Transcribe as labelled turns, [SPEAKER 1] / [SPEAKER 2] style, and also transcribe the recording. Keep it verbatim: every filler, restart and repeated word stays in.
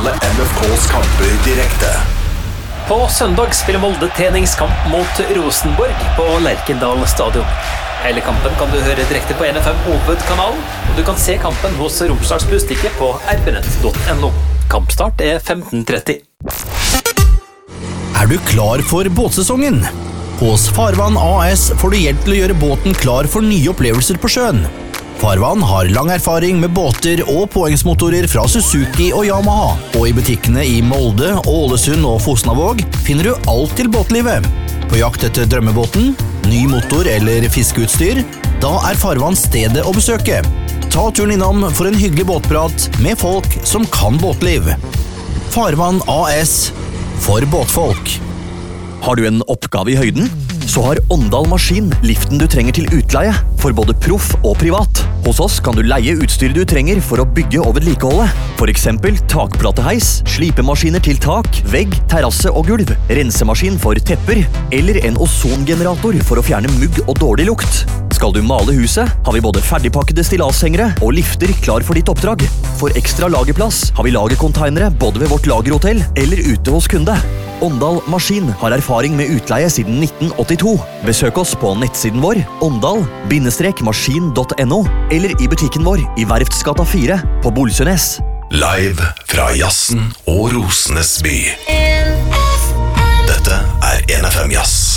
[SPEAKER 1] alle M F K's kamper direkte.
[SPEAKER 2] På søndag spiller Molde treningskamp mot Rosenborg på Lerkendal stadion. Hele kampen kan du høre direkte på N F M hovedkanalen, og du kan se kampen hos Romsdals Budstikke på r b nett punktum no. Kampstart er femten tretti.
[SPEAKER 3] Er du klar for båtsesongen? Hos Farvann A S får du hjelp til å gjøre båten klar for nye opplevelser på sjøen. Farvann har lang erfaring med båter og påhengsmotorer fra Suzuki og Yamaha, og i butikkene i Molde, Ålesund og Fosnavåg finner du alt til båtlivet. På jakt etter drømmebåten, ny motor eller fiskeutstyr, da er Farvann stedet å besøke. Ta turen innom for en hyggelig båtprat med folk som kan båtliv. Farvann A S for båtfolk.
[SPEAKER 4] Har du en oppgave i høyden? Så har Åndal Maskin liften du trenger til utleie, for både proff og privat. Hos oss kan du leie utstyret du trenger for å bygge og vedlikeholde. For eksempel takplateheis, slipemaskiner til tak, vegg, terrasse og gulv, rensemaskin for tepper, eller en ozongenerator for å fjerne mugg og dårlig lukt. Skal du male huset, har vi både ferdigpakkede stillashengere og lifter klar for ditt oppdrag. For ekstra lagerplass har vi lagerkonteinere både ved vårt lagerhotell eller ute hos kunde. Åndal Maskin har erfaring med utleie siden nitten åttito. Besøk oss på nettsiden vår åndal maskin punktum no eller i butikken vår i Verftsgata fire på Bolsønes.
[SPEAKER 1] Live fra Jazzen og Rosenes by. Dette er N F M Jazz.